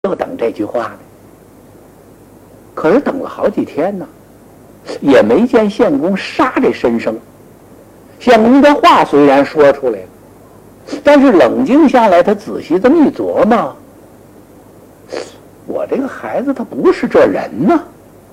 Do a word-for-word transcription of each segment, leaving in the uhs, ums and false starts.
就等这句话呢。可是等了好几天呢，也没见献公杀这申生。献公的话虽然说出来了，但是冷静下来，他仔细这么一琢磨，我这个孩子他不是这人呢，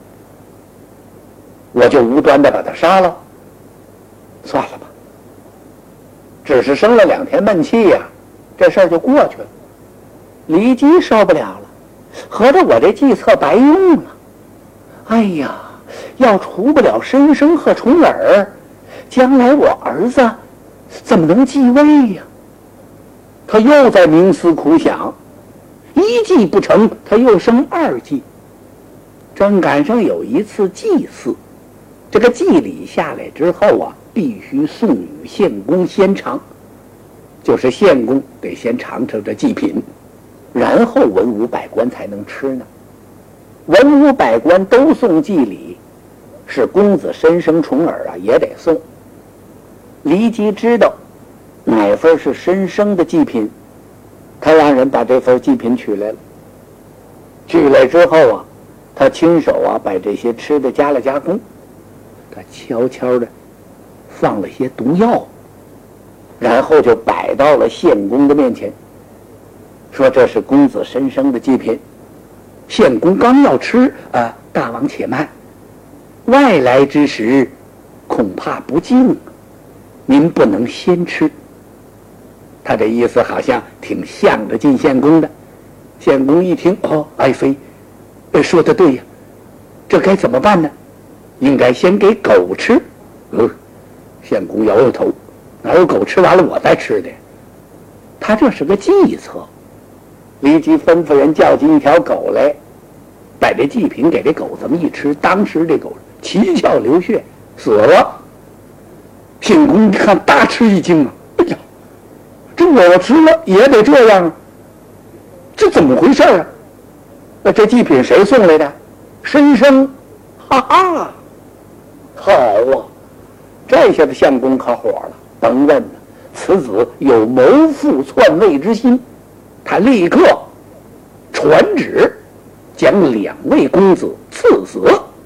我就无端的把他杀了，算了吧，只是生了两天闷气呀、啊，这事儿就过去了。骊姬受不了了，合着我这计策白用了。哎呀，要除不了申生和重耳，将来我儿子怎么能继位呀？他又在冥思苦想，一计不成，他又生二计。正赶上有一次祭祀，这个祭礼下来之后啊，必须送与献公先尝，就是献公得先尝尝这祭品，然后文武百官才能吃呢。文武百官都送祭礼，是公子申生重耳啊也得送。骊姬知道哪份是申生的祭品，他让人把这份祭品取来了。取来之后啊，他亲手啊把这些吃的加了加工，他悄悄的放了些毒药，然后就摆到了献公的面前，说这是公子申生的祭品。献公刚要吃啊，大王且慢，外来之时恐怕不敬，您不能先吃。他这意思好像挺向着晋献公的。献公一听，哦，爱妃说的对呀，这该怎么办呢？应该先给狗吃。嗯，献公摇摇头，哪有狗吃完了我再吃的？他这是个计策。骊姬吩咐人叫进一条狗来，把这祭品给这狗这么一吃，当时这狗七窍流血死了。献公一看大吃一惊啊，哎呀，这我要吃了也得这样啊，这怎么回事啊？那这祭品谁送来的？申生。哈哈，好啊，这下子献公可火了，甭问了，此子有谋父篡位之心。他立刻传旨将两位公子赐死。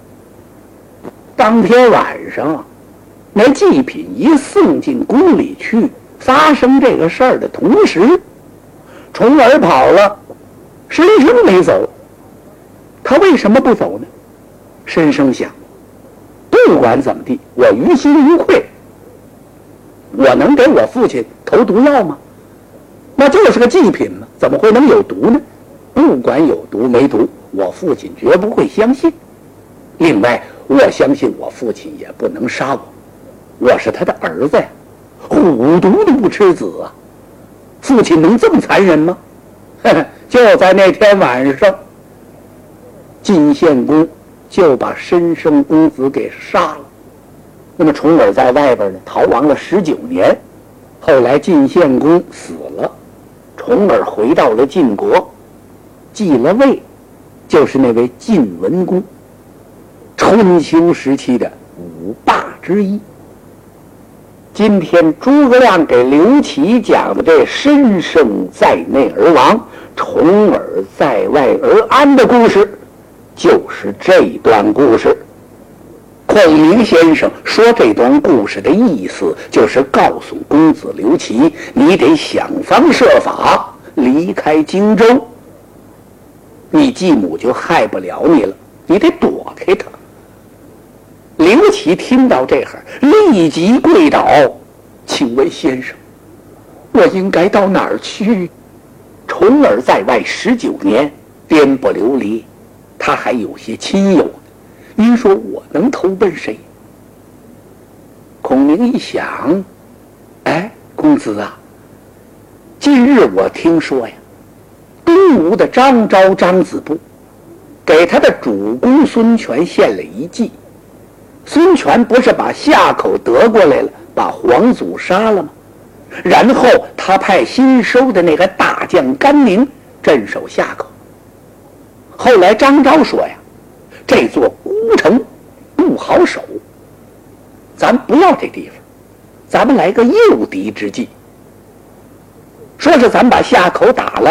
当天晚上，那祭品一送进宫里去，发生这个事儿的同时，重耳跑了，申生没走。他为什么不走呢？申生想，不管怎么地，我于心无愧，我能给我父亲投毒药吗？那就是个祭品嘛，怎么会能有毒呢？不管有毒没毒，我父亲绝不会相信。另外，我相信我父亲也不能杀我，我是他的儿子呀，虎毒都不吃子啊！父亲能这么残忍吗？呵呵，就在那天晚上，晋献公就把申生公子给杀了。那么重耳在外边呢，逃亡了十九年，后来晋献公死了。重耳回到了晋国，继了位，就是那位晋文公，春秋时期的五霸之一。今天诸葛亮给刘琦讲的这申生在内而亡，重耳在外而安的故事，就是这段故事。孔明先生说这段故事的意思，就是告诉公子刘琦，你得想方设法离开荆州，你继母就害不了你了，你得躲开他。刘琦听到这会儿，立即跪倒，请问先生，我应该到哪儿去？重耳在外十九年，颠簸流离，他还有些亲友，您说我能投奔谁？孔明一想，哎，公子啊，近日我听说呀，东吴的张昭张子布给他的主公孙权献了一计。孙权不是把夏口得过来了，把皇祖杀了吗？然后他派新收的那个大将甘宁镇守夏口。后来张昭说呀，这座孤城不好守，咱不要这地方，咱们来个诱敌之计。说是咱把夏口打了，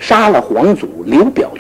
杀了皇祖刘表